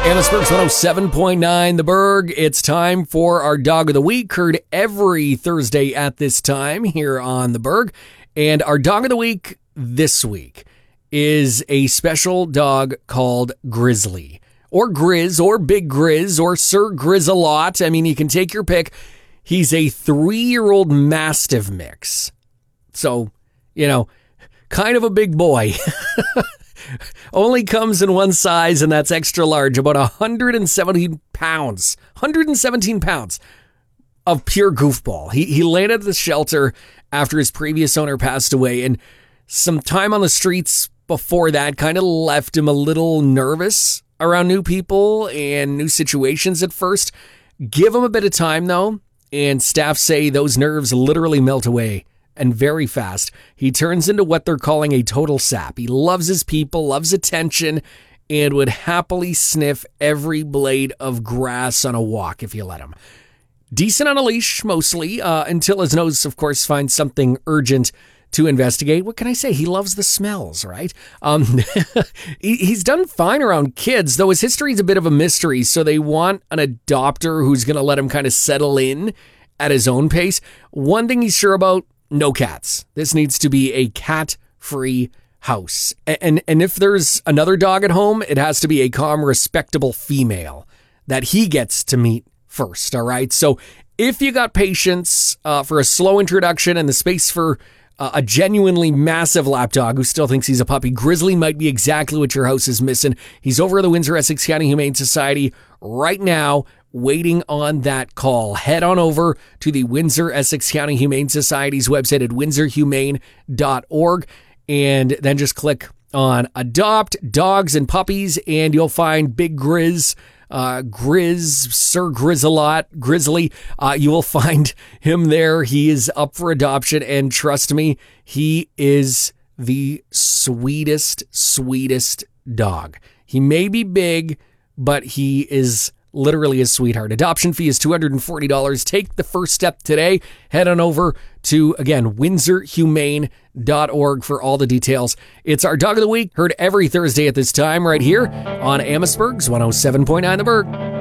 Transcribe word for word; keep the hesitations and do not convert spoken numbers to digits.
Amherstburg's one oh seven point nine The Berg. It's time for our Dog of the Week, heard every Thursday at this time here on The Berg. And our Dog of the Week this week is a special dog called Grizzly. Or Grizz, or Big Grizz, or Sir Grizz-a-Lot. I mean, you can take your pick. He's a three-year-old Mastiff mix. So, you know, kind of a big boy. Only comes in one size, and that's extra large, about one hundred seventeen pounds. one hundred seventeen pounds of pure goofball. He he landed at the shelter after his previous owner passed away, and some time on the streets before that kind of left him a little nervous around new people and new situations at first. Give him a bit of time, though, and staff say those nerves literally melt away. And very fast, he turns into what they're calling a total sap. He loves his people, loves attention, and would happily sniff every blade of grass on a walk if you let him. Decent on a leash, mostly, uh, until his nose, of course, finds something urgent to investigate. What can I say? He loves the smells, right? Um, he, he's done fine around kids, though his history is a bit of a mystery, so they want an adopter who's going to let him kind of settle in at his own pace. One thing he's sure about, no cats. This needs to be a cat-free house. And and if there's another dog at home, it has to be a calm, respectable female that he gets to meet first, all right? So if you got patience uh, for a slow introduction and the space for uh, a genuinely massive lapdog who still thinks he's a puppy, Grizzly might be exactly what your house is missing. He's over at the Windsor-Essex County Humane Society right now, waiting on that call. Head on over to the Windsor-Essex County Humane Society's website at windsor humane dot org and then just click on Adopt Dogs and Puppies and you'll find Big Grizz, uh, Grizz, Sir Grizz-a-Lot, Grizzly. Uh, you will find him there. He is up for adoption and trust me, he is the sweetest, sweetest dog. He may be big, but he is literally a sweetheart. Adoption fee is two hundred forty dollars. Take the first step today. Head on over to, again, windsor humane dot org for all the details. It's our Dog of the Week, heard every Thursday at this time right here on Amherstburg's one oh seven point nine The Berg.